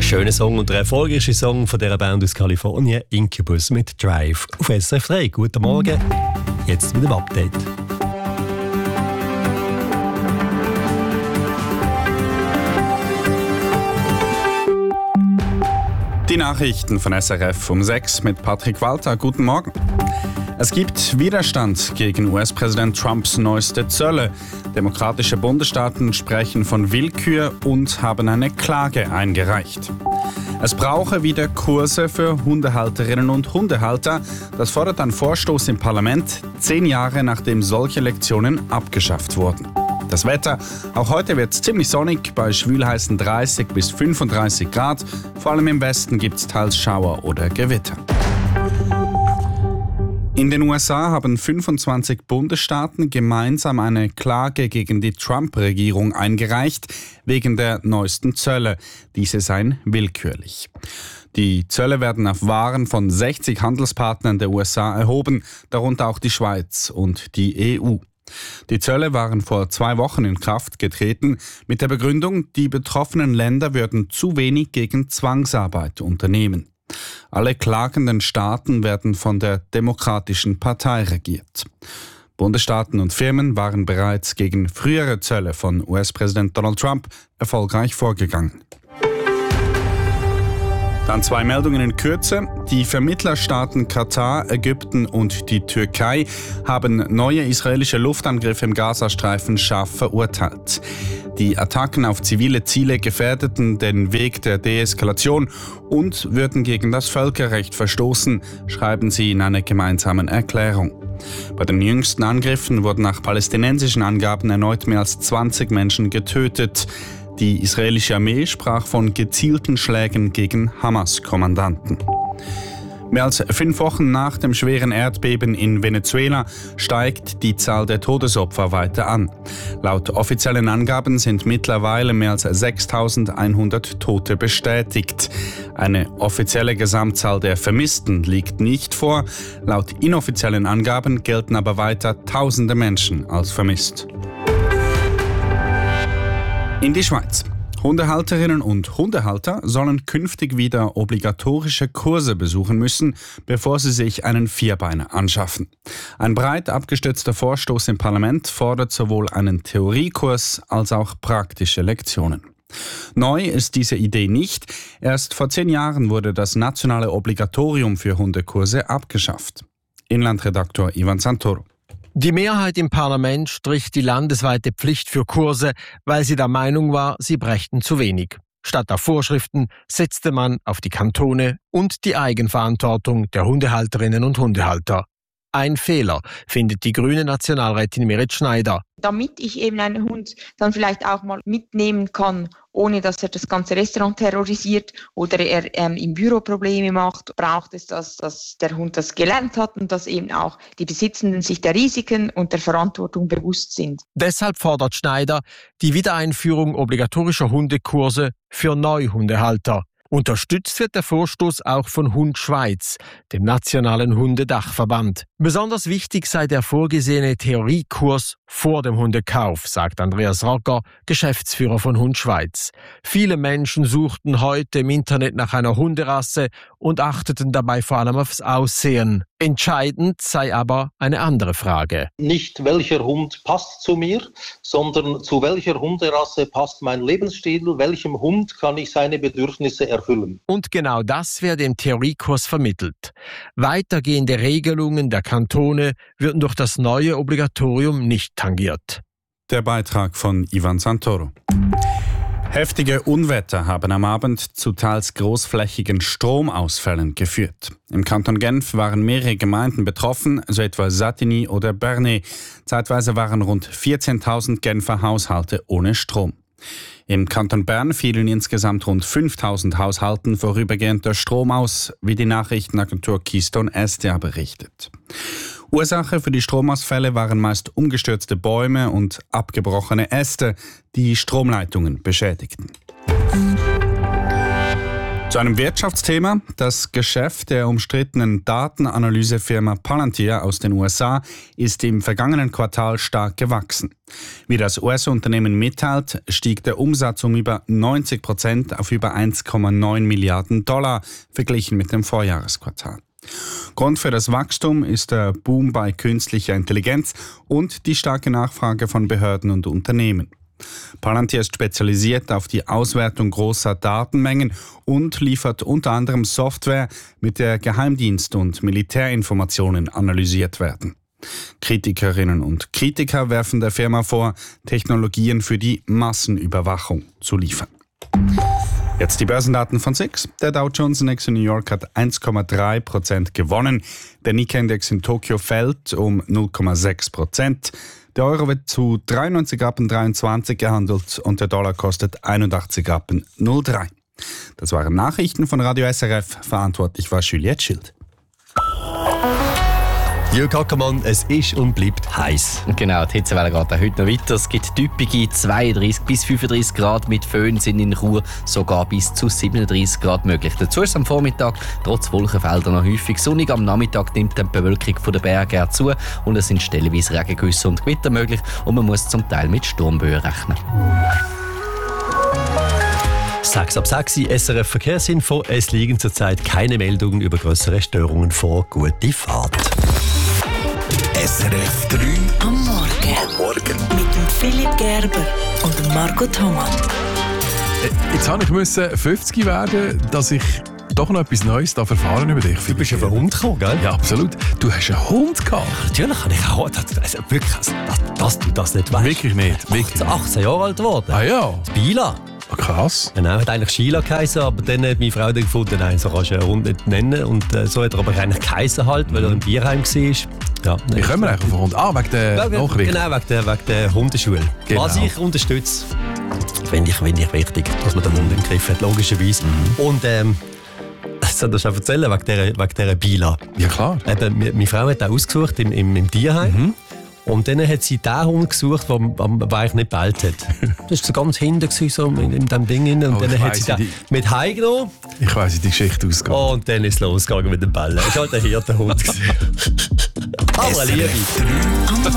Schöner Song und der erfolgreichste Song von dieser Band aus Kalifornien, Incubus mit Drive auf SRF 3. Guten Morgen, jetzt mit dem Update. Die Nachrichten von SRF um 6 mit Patrick Walter. Guten Morgen. Es gibt Widerstand gegen US-Präsident Trumps neueste Zölle. Demokratische Bundesstaaten sprechen von Willkür und haben eine Klage eingereicht. Es brauche wieder Kurse für Hundehalterinnen und Hundehalter. Das fordert ein Vorstoß im Parlament, 10 Jahre nachdem solche Lektionen abgeschafft wurden. Das Wetter, auch heute wird es ziemlich sonnig, bei schwülheißen 30 bis 35 Grad. Vor allem im Westen gibt es teils Schauer oder Gewitter. In den USA haben 25 Bundesstaaten gemeinsam eine Klage gegen die Trump-Regierung eingereicht, wegen der neuesten Zölle. Diese seien willkürlich. Die Zölle werden auf Waren von 60 Handelspartnern der USA erhoben, darunter auch die Schweiz und die EU. Die Zölle waren vor 2 Wochen in Kraft getreten, mit der Begründung, die betroffenen Länder würden zu wenig gegen Zwangsarbeit unternehmen. Alle klagenden Staaten werden von der Demokratischen Partei regiert. Bundesstaaten und Firmen waren bereits gegen frühere Zölle von US-Präsident Donald Trump erfolgreich vorgegangen. Dann 2 Meldungen in Kürze. Die Vermittlerstaaten Katar, Ägypten und die Türkei haben neue israelische Luftangriffe im Gazastreifen scharf verurteilt. Die Attacken auf zivile Ziele gefährdeten den Weg der Deeskalation und würden gegen das Völkerrecht verstoßen, schreiben sie in einer gemeinsamen Erklärung. Bei den jüngsten Angriffen wurden nach palästinensischen Angaben erneut mehr als 20 Menschen getötet. Die israelische Armee sprach von gezielten Schlägen gegen Hamas-Kommandanten. Mehr als 5 Wochen nach dem schweren Erdbeben in Venezuela steigt die Zahl der Todesopfer weiter an. Laut offiziellen Angaben sind mittlerweile mehr als 6.100 Tote bestätigt. Eine offizielle Gesamtzahl der Vermissten liegt nicht vor. Laut inoffiziellen Angaben gelten aber weiter Tausende Menschen als vermisst. In die Schweiz. Hundehalterinnen und Hundehalter sollen künftig wieder obligatorische Kurse besuchen müssen, bevor sie sich einen Vierbeiner anschaffen. Ein breit abgestützter Vorstoß im Parlament fordert sowohl einen Theoriekurs als auch praktische Lektionen. Neu ist diese Idee nicht. Erst vor 10 Jahren wurde das nationale Obligatorium für Hundekurse abgeschafft. Inlandredaktor Ivan Santoro. Die Mehrheit im Parlament strich die landesweite Pflicht für Kurse, weil sie der Meinung war, sie brächten zu wenig. Statt auf Vorschriften setzte man auf die Kantone und die Eigenverantwortung der Hundehalterinnen und Hundehalter. Ein Fehler, findet die grüne Nationalrätin Merit Schneider. Damit ich eben einen Hund dann vielleicht auch mal mitnehmen kann, ohne dass er das ganze Restaurant terrorisiert oder er im Büro Probleme macht, braucht es, dass der Hund das gelernt hat und dass eben auch die Besitzenden sich der Risiken und der Verantwortung bewusst sind. Deshalb fordert Schneider die Wiedereinführung obligatorischer Hundekurse für Neuhundehalter. Unterstützt wird der Vorstoß auch von Hund Schweiz, dem nationalen Hundedachverband. Besonders wichtig sei der vorgesehene Theoriekurs vor dem Hundekauf, sagt Andreas Rocker, Geschäftsführer von Hund Schweiz. Viele Menschen suchten heute im Internet nach einer Hunderasse und achteten dabei vor allem aufs Aussehen. Entscheidend sei aber eine andere Frage. Nicht welcher Hund passt zu mir, sondern zu welcher Hunderasse passt mein Lebensstil, welchem Hund kann ich seine Bedürfnisse erfüllen. Und genau das wird im Theoriekurs vermittelt. Weitergehende Regelungen der Kantone würden durch das neue Obligatorium nicht tangiert. Der Beitrag von Ivan Santoro. Heftige Unwetter haben am Abend zu teils großflächigen Stromausfällen geführt. Im Kanton Genf waren mehrere Gemeinden betroffen, so etwa Satigny oder Bernay. Zeitweise waren rund 14.000 Genfer Haushalte ohne Strom. Im Kanton Bern fielen insgesamt rund 5.000 Haushalten vorübergehend der Strom aus, wie die Nachrichtenagentur Keystone SDA berichtet. Ursache für die Stromausfälle waren meist umgestürzte Bäume und abgebrochene Äste, die Stromleitungen beschädigten. Zu einem Wirtschaftsthema. Das Geschäft der umstrittenen Datenanalysefirma Palantir aus den USA ist im vergangenen Quartal stark gewachsen. Wie das US-Unternehmen mitteilt, stieg der Umsatz um über 90% auf über 1,9 Milliarden $, verglichen mit dem Vorjahresquartal. Grund für das Wachstum ist der Boom bei künstlicher Intelligenz und die starke Nachfrage von Behörden und Unternehmen. Palantir ist spezialisiert auf die Auswertung großer Datenmengen und liefert unter anderem Software, mit der Geheimdienst- und Militärinformationen analysiert werden. Kritikerinnen und Kritiker werfen der Firma vor, Technologien für die Massenüberwachung zu liefern. Jetzt die Börsendaten von SIX. Der Dow Jones Index in New York hat 1,3% gewonnen. Der Nikkei-Index in Tokio fällt um 0,6%. Der Euro wird zu 93,23 gehandelt und der Dollar kostet 81,03. Das waren Nachrichten von Radio SRF. Verantwortlich war Juliette Schild. Jürg Ackermann, es ist und bleibt heiß. Genau, die Hitzewelle geht auch heute noch weiter. Es gibt typische 32 bis 35 Grad mit Föhn, sind in Chur sogar bis zu 37 Grad möglich. Dazu ist es am Vormittag trotz Wolkenfeldern noch häufig sonnig. Am Nachmittag nimmt die Bewölkung von den Bergen zu und es sind stellenweise Regengüsse und Gewitter möglich und man muss zum Teil mit Sturmböen rechnen. 6 ab 6 SRF Verkehrsinfo. Es liegen zurzeit keine Meldungen über größere Störungen vor. Gute Fahrt. SRF 3 am Morgen. Mit dem Philipp Gerber und dem Marco Thomas. Jetzt musste ich 50 werden, dass ich doch noch etwas Neues erfahren über dich. Du bist auf einen Hund gekommen, gell? Ja, absolut. Du hast einen Hund gehabt. Ja, natürlich habe ich auch. Wirklich, dass du das nicht weißt. Wirklich nicht. Wirklich 18 Jahre alt geworden. Ah ja. Das Bila. Krass. Genau, hat eigentlich Sheila geheißen, aber dann hat meine Frau dann gefunden, nein, so kannst du einen Hund nicht nennen. Und so hat er aber eigentlich geheißen halt, weil er im Bierheim war. Ja, wie kommen wir eigentlich auf den Hund? Wegen der Nachricht. Genau, wegen der Hundeschule. Genau. Was ich unterstütze, finde ich wichtig, dass man den Hund im Griff hat, logischerweise. Und das soll ich erzählen, wegen dieser Bila. Ja, klar. Meine Frau hat auch ausgesucht im Tierheim. Und dann hat sie den Hund gesucht, der eigentlich nicht bellt hat. Das war so ganz hinten, so in diesem Ding. Und dann hat sie den mit heimgenommen. Ich weiss, wie die Geschichte ausgeht. Und dann ist es losgegangen mit dem Bällen. Das war halt ein Hirtenhund. Aber Liebe.